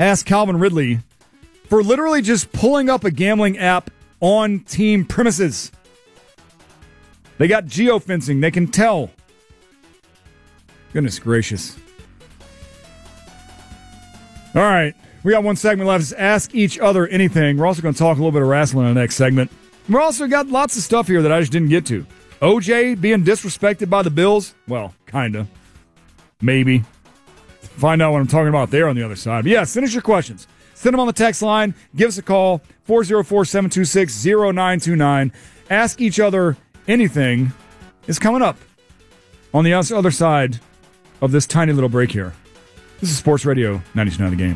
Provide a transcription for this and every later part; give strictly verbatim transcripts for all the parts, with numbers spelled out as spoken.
asked Calvin Ridley for literally just pulling up a gambling app on team premises. They got geofencing. They can tell. Goodness gracious. All right. We got one segment left. It's Ask Each Other Anything. We're also going to talk a little bit of wrestling in the next segment. We're also got lots of stuff here that I just didn't get to. O J being disrespected by the Bills? Well, kind of. Maybe. Find out what I'm talking about there on the other side. But yeah, send us your questions. Send them on the text line. Give us a call. four oh four, seven two six, oh nine two nine. Ask Each Other Anything is coming up on the other side of this tiny little break here. This is Sports Radio ninety-two point nine The Game.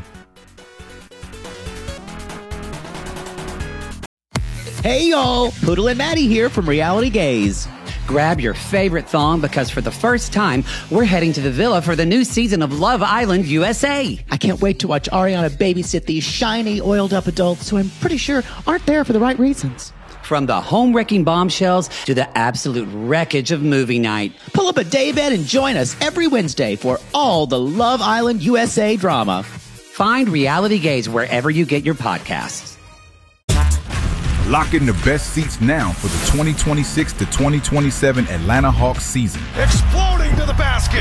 Hey y'all, Poodle and Maddie here from Reality Gaze. Grab your favorite thong because for the first time, we're heading to the villa for the new season of Love Island U S A. I can't wait to watch Ariana babysit these shiny, oiled-up adults who I'm pretty sure aren't there for the right reasons. From the home-wrecking bombshells to the absolute wreckage of movie night. Pull up a daybed and join us every Wednesday for all the Love Island U S A drama. Find Reality Gaze wherever you get your podcasts. Lock in the best seats now for the twenty twenty-six to twenty twenty-seven Atlanta Hawks season. Exploding to the basket.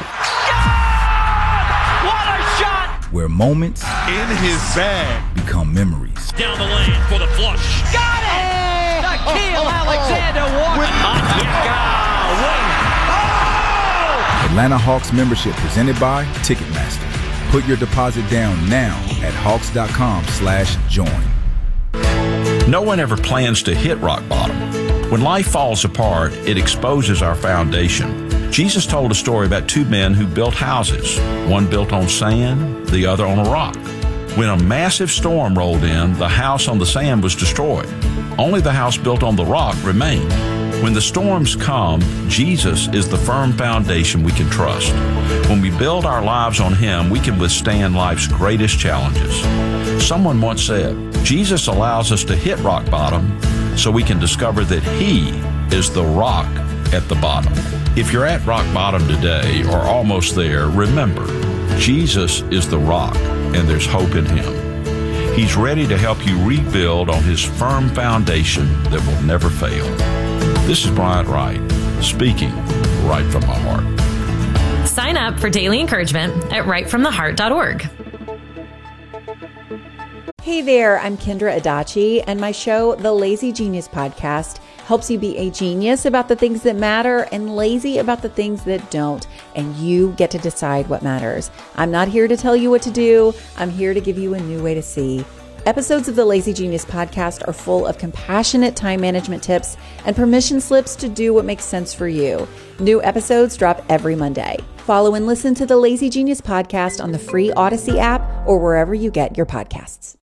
God! What a shot! Where moments in his bag become memories. Down the lane for the flush. Got it! Nickeil oh, oh, Alexander Walker. Oh! Atlanta Hawks membership presented by Ticketmaster. Put your deposit down now at hawks.com slash join. No one ever plans to hit rock bottom. When life falls apart, it exposes our foundation. Jesus told a story about two men who built houses, one built on sand, the other on a rock. When a massive storm rolled in, the house on the sand was destroyed. Only the house built on the rock remained. When the storms come, Jesus is the firm foundation we can trust. When we build our lives on Him, we can withstand life's greatest challenges. Someone once said, Jesus allows us to hit rock bottom so we can discover that He is the rock at the bottom. If you're at rock bottom today or almost there, remember, Jesus is the rock and there's hope in Him. He's ready to help you rebuild on His firm foundation that will never fail. This is Bryant Wright, speaking right from my heart. Sign up for daily encouragement at right from the heart dot org. Hey there, I'm Kendra Adachi, and my show, The Lazy Genius Podcast, helps you be a genius about the things that matter and lazy about the things that don't, and you get to decide what matters. I'm not here to tell you what to do. I'm here to give you a new way to see. Episodes of the Lazy Genius Podcast are full of compassionate time management tips and permission slips to do what makes sense for you. New episodes drop every Monday. Follow and listen to the Lazy Genius Podcast on the free Odyssey app or wherever you get your podcasts.